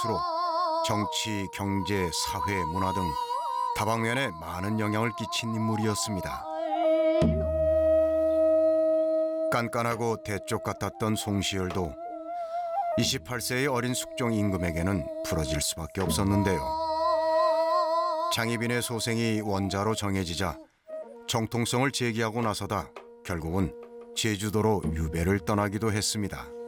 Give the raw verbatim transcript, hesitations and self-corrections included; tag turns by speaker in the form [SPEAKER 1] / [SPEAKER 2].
[SPEAKER 1] 가수로 정치, 경제, 사회, 문화 등 다방면에 많은 영향을 끼친 인물이었습니다. 깐깐하고 대쪽 같았던 송시열도 이십팔 세의 어린 숙종 임금에게는 부러질 수밖에 없었는데요. 장희빈의 소생이 원자로 정해지자 정통성을 제기하고 나서다 결국은 제주도로 유배를 떠나기도 했습니다.